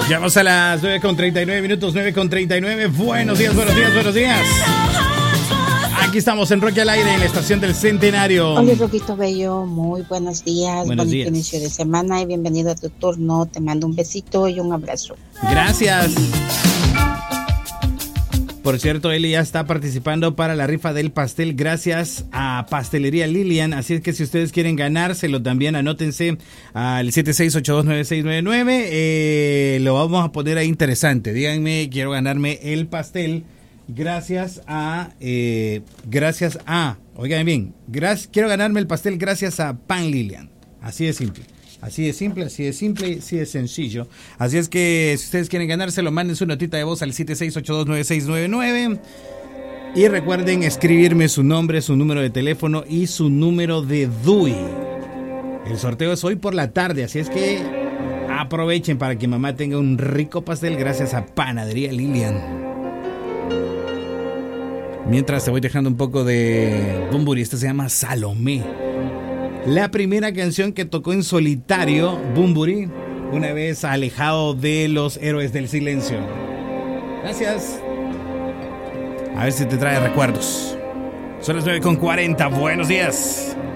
Ya vamos a las 9:39 minutos, 9:39. Buenos días, buenos días, buenos días. Aquí estamos en Roque al Aire, en la estación del Centenario. Hola, Roquito Bello, muy buenos días. Buenos Bonito días. inicio de semana y bienvenido a tu turno. Te mando un besito y un abrazo. Gracias. Por cierto, Eli ya está participando para la rifa del pastel gracias a Pastelería Lilian. Así es que si ustedes quieren ganárselo también, anótense al 76829699. Lo vamos a poner ahí interesante. Díganme, quiero ganarme el pastel gracias a... oigan bien, quiero ganarme el pastel gracias a Pan Lilian. Así de simple. Así de simple, así de simple, así de sencillo. Así es que si ustedes quieren ganárselo, manden su notita de voz al 76829699. Y recuerden escribirme su nombre, su número de teléfono y su número de DUI. El sorteo es hoy por la tarde, así es que aprovechen para que mamá tenga un rico pastel gracias a Panadería Lilian. Mientras te voy dejando un poco de Bunbury, esta se llama Salomé. La primera canción que tocó en solitario Bunbury, una vez alejado de los héroes del silencio. Gracias. A ver si te trae recuerdos. Son las 9:40. Buenos días.